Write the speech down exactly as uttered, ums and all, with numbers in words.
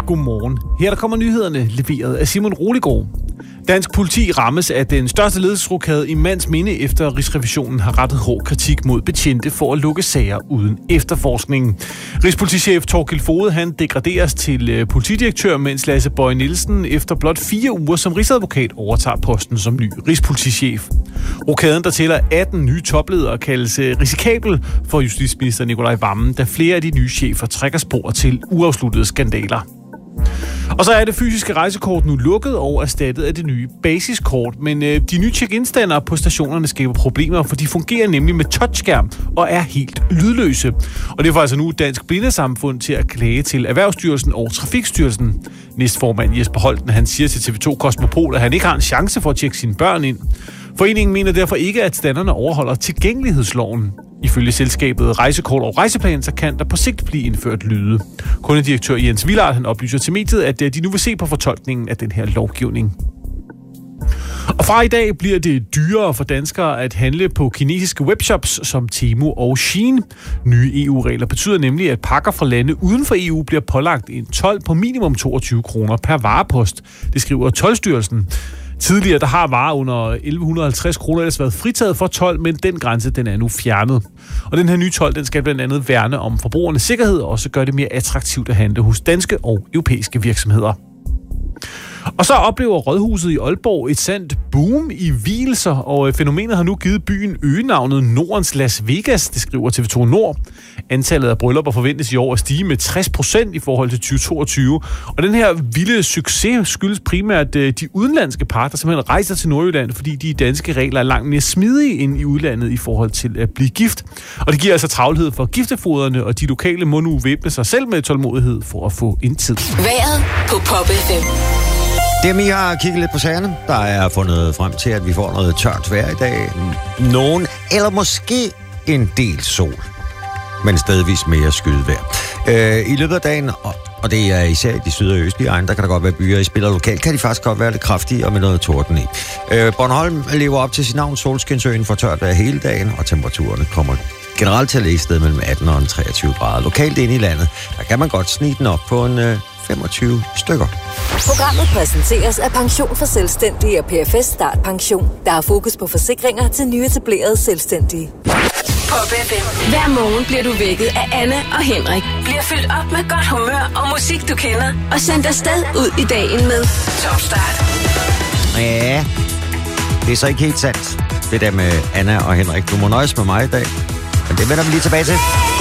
Godmorgen. Her der kommer nyhederne leveret af Simon Roligård. Dansk politi rammes af den største ledelsesrokade i mands minde, efter Rigsrevisionen har rettet hård kritik mod betjente for at lukke sager uden efterforskning. Rigspolitichef Thorkild Foged, han degraderes til politidirektør, mens Lasse Bøje Nielsen efter blot fire uger som rigsadvokat overtager posten som ny rigspolitichef. Rokaden, der tæller atten nye topledere, kaldes risikabel for justitsminister Nicolai Wammen, da flere af de nye chefer trækker spor til uafsluttede skandaler. Og så er det fysiske rejsekort nu lukket og erstattet af det nye basiskort, men øh, de nye check-in-standere på stationerne skaber problemer, for de fungerer nemlig med touchskærm og er helt lydløse. Og det får altså nu Dansk Blindesamfund til at klage til Erhvervsstyrelsen og Trafikstyrelsen. Næstformand Jesper Holten, han siger til T V to Kosmopol, at han ikke har en chance for at tjekke sine børn ind. Foreningen mener derfor ikke, at standerne overholder tilgængelighedsloven. Ifølge selskabet Rejsekort og Rejseplan, så kan der på sigt blive indført lyde. Kundedirektør Jens Villard, han oplyser til mediet, at de nu vil se på fortolkningen af den her lovgivning. Og fra i dag bliver det dyrere for danskere at handle på kinesiske webshops som Temu og Shein. Nye E U-regler betyder nemlig, at pakker fra lande uden for E U bliver pålagt en told på minimum toogtyve kroner per varepost. Det skriver Toldstyrelsen. Tidligere der har varer under elleve halvtreds kroner ellers været fritaget for told, men den grænse den er nu fjernet. Og den her nye told den skal blandt andet værne om forbrugernes sikkerhed og også gøre det mere attraktivt at handle hos danske og europæiske virksomheder. Og så oplever Rådhuset i Aalborg et sandt boom i vielser, og fænomenet har nu givet byen øgenavnet Nordens Las Vegas, det skriver T V to Nord. Antallet af bryllupper forventes i år at stige med tres procent i forhold til tyve toogtyve, og den her vilde succes skyldes primært de udenlandske par, der simpelthen rejser til Nordjylland, fordi de danske regler er langt mere smidige end i udlandet i forhold til at blive gift. Og det giver altså travlhed for giftefoderne, og de lokale må nu væbne sig selv med tålmodighed for at få indtid. Vejret på Pop F M. Dem, I har kigget lidt på sagerne, der er fundet frem til, at vi får noget tørt vejr i dag. Nogen, eller måske en del sol, men stedvis mere skydevejr. Øh, I løbet af dagen, og, og det er især i de syd- og østlige egne, der kan der godt være byer i spil, og lokalt kan de faktisk godt være lidt kraftige og med noget torden i. Øh, Bornholm lever op til sit navn, Solskinsøen, for tørt vejr hele dagen, og temperaturerne kommer generelt til at lægge sted mellem atten og treogtyve grader. Lokalt inde i landet, der kan man godt snige den op på en øh, femogtyve stykker. Programmet præsenteres af Pension for Selvstændige og P F S Start Pension, der har fokus på forsikringer til nyetablerede selvstændige. Pop F M. Hver morgen bliver du vækket af Anne og Henrik. Bliver fyldt op med godt humør og musik, du kender. Og sendt afsted ud i dagen med Top Start. Ja, det er så ikke helt sandt, det der med Anna og Henrik. Du må nøjes med mig i dag, men det vender vi lige tilbage til.